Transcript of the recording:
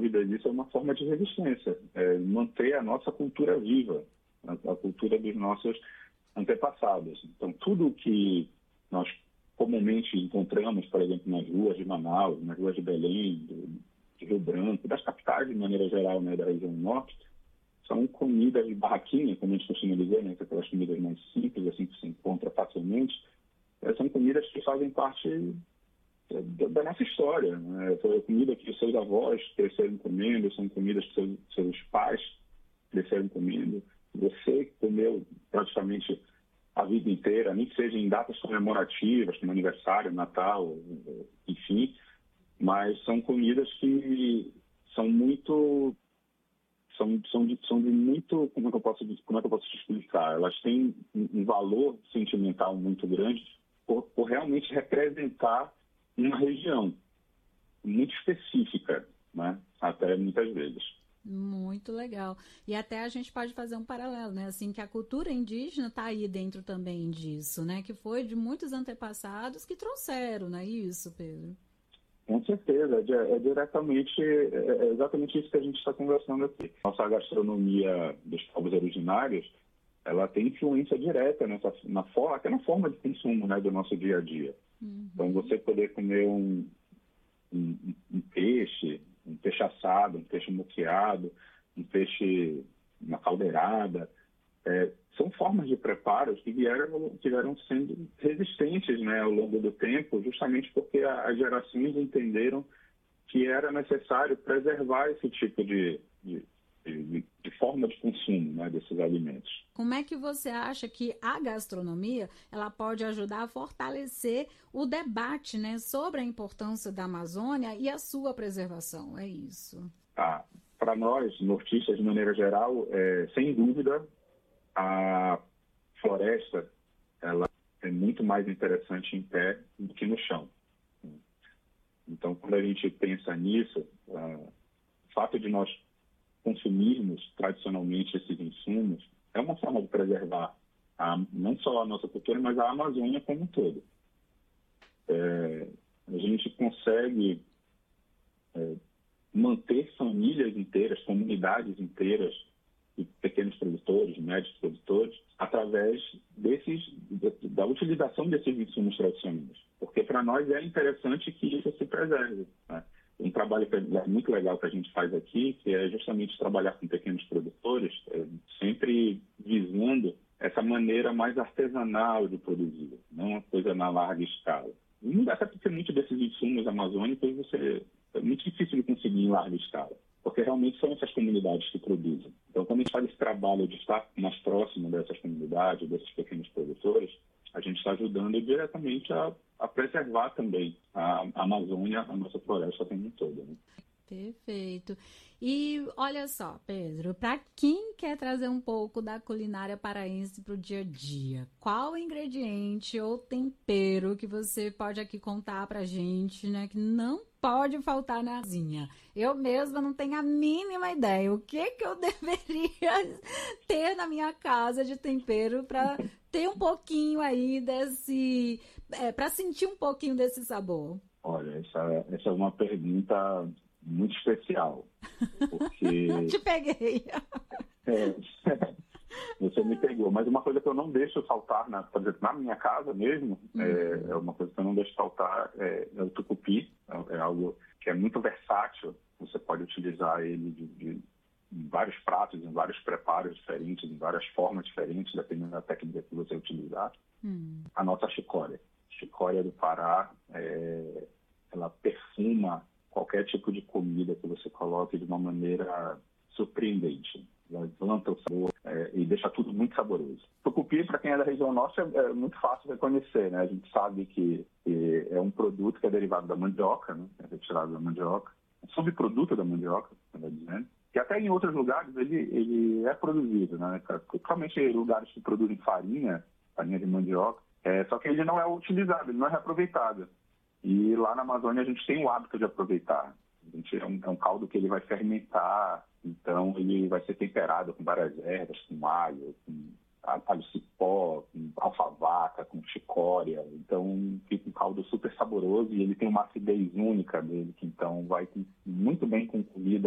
dúvida, isso é uma forma de resistência, manter a nossa cultura viva, a cultura dos nossos antepassados. Então, tudo que nós comumente encontramos, por exemplo, nas ruas de Manaus, nas ruas de Belém, de Rio Branco, das capitais de maneira geral, né, da região norte, são comidas de barraquinha, como a gente costuma dizer, né, aquelas comidas mais simples, assim, que se encontra facilmente. São comidas que fazem parte da nossa história, né? Foi comida que os seus avós cresceram comendo, são comidas que seus pais cresceram comendo. Você comeu praticamente a vida inteira, nem que seja em datas comemorativas, como aniversário, Natal, enfim, mas são comidas que são muito, são de muito, como é que eu posso te explicar? Elas têm um valor sentimental muito grande por realmente representar uma região muito específica, né? Até muitas vezes. Muito legal. E até a gente pode fazer um paralelo, né? Assim, que a cultura indígena está aí dentro também disso, né? Que foi de muitos antepassados que trouxeram, não é isso, Pedro? Com certeza, é exatamente isso que a gente está conversando aqui. Nossa gastronomia dos povos originários, ela tem influência direta até na forma de consumo, né, do nosso dia a dia. Uhum. Então, você poder comer um peixe assado, um peixe moqueado, um peixe na caldeirada, são formas de preparos que vieram sendo resistentes, né, ao longo do tempo, justamente porque as gerações entenderam que era necessário preservar esse tipo de forma de consumo, né, desses alimentos. Como é que você acha que a gastronomia ela pode ajudar a fortalecer o debate, né, sobre a importância da Amazônia e a sua preservação? É isso. Para nós, nortistas, de maneira geral, sem dúvida, a floresta ela é muito mais interessante em pé do que no chão. Então, quando a gente pensa nisso, o fato de nós consumirmos tradicionalmente esses insumos é uma forma de preservar não só a nossa cultura, mas a Amazônia como um todo. A gente consegue manter famílias inteiras, comunidades inteiras de pequenos produtores, médios produtores, através da utilização desses insumos tradicionais. Porque para nós é interessante que isso se preserve, né? Um trabalho muito legal que a gente faz aqui, que é justamente trabalhar com pequenos produtores, sempre visando essa maneira mais artesanal de produzir, não uma coisa na larga escala. E não dá para ter muito desses insumos amazônicos, é muito difícil de conseguir em larga escala, porque realmente são essas comunidades que produzem. Então, quando a gente faz esse trabalho de estar mais próximo dessas comunidades, desses pequenos produtores, a gente está ajudando diretamente a preservar também a Amazônia, a nossa floresta como um todo, né? Perfeito. E olha só, Pedro, para quem quer trazer um pouco da culinária paraense para o dia a dia, qual ingrediente ou tempero que você pode aqui contar para a gente, né, que não pode faltar na cozinha? Eu mesma não tenho a mínima ideia. O que eu deveria ter na minha casa de tempero para ter um pouquinho aí desse... para sentir um pouquinho desse sabor? Olha, essa é uma pergunta muito especial, porque... Te peguei. Você me pegou, mas uma coisa que eu não deixo faltar, por exemplo, na minha casa mesmo, é uma coisa que eu não deixo faltar, é o tucupi. É algo que é muito versátil, você pode utilizar ele em vários pratos, em vários preparos diferentes, em várias formas diferentes, dependendo da técnica que você utilizar. A nossa chicória do Pará, ela perfuma qualquer tipo de comida que você coloque de uma maneira surpreendente. Levanta o sabor e deixa tudo muito saboroso. Tucupi, para quem é da região norte, é muito fácil reconhecer, né? A gente sabe que é um produto que é derivado da mandioca, né? É retirado da mandioca, um subproduto da mandioca, melhor dizendo, que até em outros lugares ele é produzido, né? Principalmente lugares que produzem farinha de mandioca, só que ele não é utilizado, ele não é reaproveitado. E lá na Amazônia a gente tem o hábito de aproveitar. É um caldo que ele vai fermentar, então ele vai ser temperado com várias ervas, com alho, com alho cipó, com alfavaca, com chicória. Então fica um caldo super saboroso e ele tem uma acidez única dele, que então vai muito bem com comida